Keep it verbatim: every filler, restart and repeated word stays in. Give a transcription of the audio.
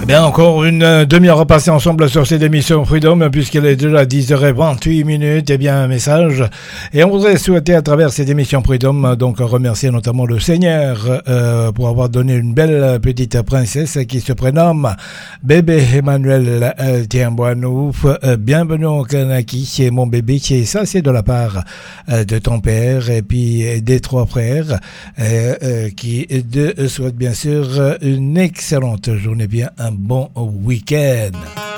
Bien, encore une euh, demi-heure passée ensemble sur cette émission Freedom, puisqu'elle est déjà dix heures vingt-huit minutes. Eh bien, un message. Et on voudrait souhaiter à travers cette émission Freedom, donc remercier notamment le Seigneur euh, pour avoir donné une belle petite princesse qui se prénomme bébé Emmanuel euh, Tiamboanouf. Euh, bienvenue au Kanaki, c'est mon bébé. Et ça, c'est de la part euh, de ton père et puis des trois frères euh, euh, qui te souhaitent bien sûr une excellente journée, bien un bon week-end.